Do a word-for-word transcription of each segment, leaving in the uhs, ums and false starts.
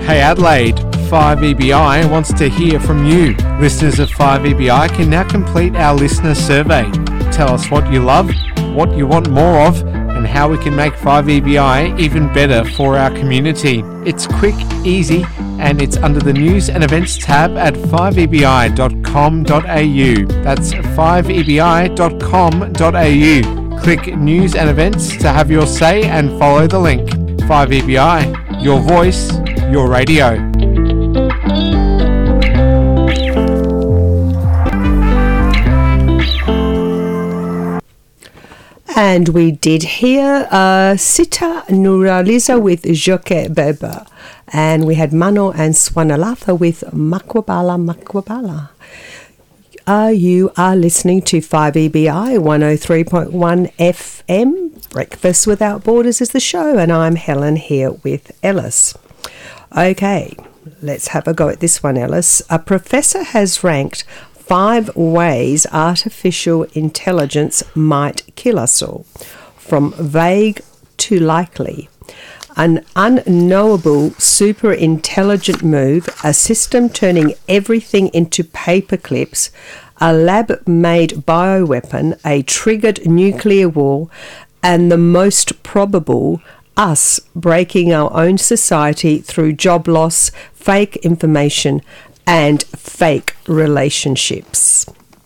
Hey Adelaide, five E B I wants to hear from you. Listeners of five E B I can now complete our listener survey. Tell us what you love, what you want more of, and how we can make five E B I even better for our community. It's quick, easy, and it's under the News and Events tab at five E B I dot com dot a u. That's five E B I dot com dot a u. Click News and Events to have your say and follow the link. five E B I, your voice, your radio. And we did hear uh, Sita Nuraliza with Joke Beba. And we had Mano and Swanalatha with Makwabala Makwabala. Uh, you are listening to five E B I one oh three point one F M. Breakfast Without Borders is the show, and I'm Helen here with Ellis. Okay, let's have a go at this one, Ellis. A professor has ranked five ways artificial intelligence might kill us all, from vague to likely. An unknowable super intelligent move, a system turning everything into paper clips, a lab-made bioweapon, a triggered nuclear war, and the most probable, us breaking our own society through job loss, fake information, and fake relationships.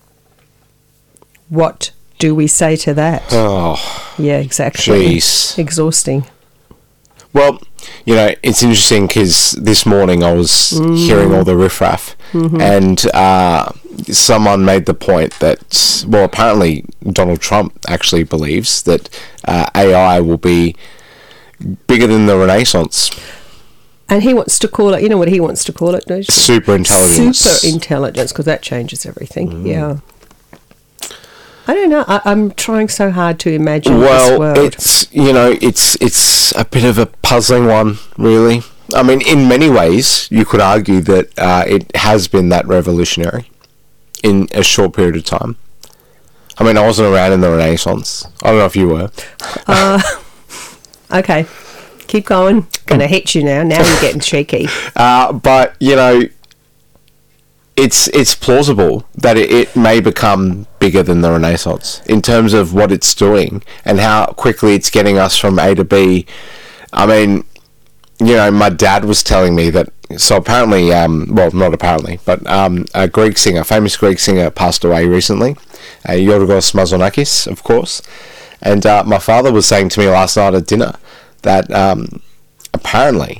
What do we say to that? Oh, yeah, exactly. Jeez. Exhausting. Well, you know, it's interesting because this morning I was mm. hearing all the riffraff, mm-hmm. and uh, someone made the point that, well, apparently Donald Trump actually believes that uh, A I will be bigger than the Renaissance. And he wants to call it, you know what he wants to call it, don't you? Super intelligence. Super intelligence, because that changes everything, mm. yeah. I don't know. I, I'm trying so hard to imagine well, this world. Well, it's, you know, it's it's a bit of a puzzling one, really. I mean, in many ways, you could argue that uh, it has been that revolutionary in a short period of time. I mean, I wasn't around in the Renaissance. I don't know if you were. Uh, okay, keep going. Going to hit you now. Now you're getting cheeky. Uh, but, you know, it's it's plausible that it, it may become bigger than the Renaissance in terms of what it's doing and how quickly it's getting us from A to B. I mean, you know, my dad was telling me that, so apparently, um, well, not apparently, but um, a Greek singer, famous Greek singer, passed away recently, uh, Yorgos Mazonakis, of course, and uh, my father was saying to me last night at dinner that um, apparently,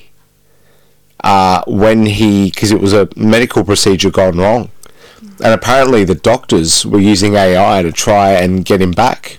Uh, when he, because it was a medical procedure gone wrong, and apparently the doctors were using A I to try and get him back.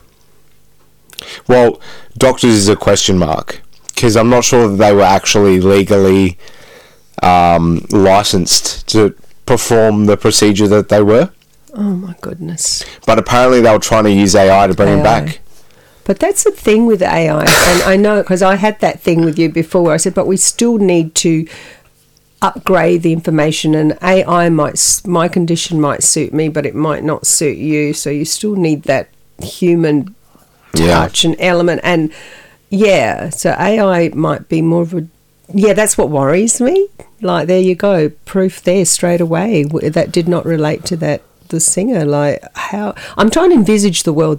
Well, doctors is a question mark, because I'm not sure that they were actually legally um, licensed to perform the procedure that they were. Oh my goodness. But apparently they were trying to use A I to bring A I. him back. But that's the thing with A I, and I know, because I had that thing with you before where I said, but we still need to upgrade the information, and A I might, my condition might suit me, but it might not suit you, so you still need that human touch yeah. and element, and yeah, so A I might be more of a, yeah, that's what worries me. Like, there you go, proof there straight away that did not relate to that the singer. Like, how I'm trying to envisage the world